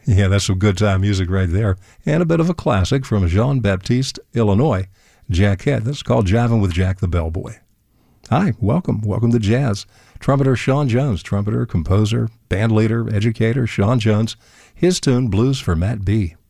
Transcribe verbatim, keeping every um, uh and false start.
Yeah, that's some good time music right there. And a bit of a classic from Jean-Baptiste, Illinois, Jackette. That's called Jiving with Jack the Bellboy. Hi, welcome. Welcome to Jazz. Trumpeter Sean Jones, trumpeter, composer, band leader, educator Sean Jones. His tune, Blues for Matt B.